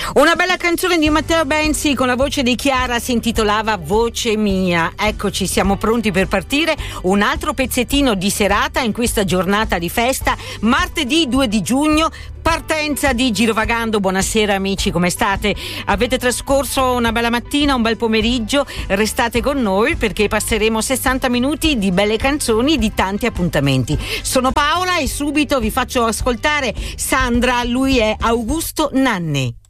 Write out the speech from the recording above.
Una bella canzone di Matteo Benzi con la voce di Chiara, si intitolava Voce Mia. Eccoci, siamo pronti per partire. Un altro pezzettino di serata in questa giornata di festa, martedì 2 di giugno. Partenza di Girovagando. Buonasera amici, come state? Avete trascorso una bella mattina, un bel pomeriggio? Restate con noi perché passeremo 60 minuti di belle canzoni, di tanti appuntamenti. Sono Paola e subito vi faccio ascoltare Sandra, lui è Augusto Nanni.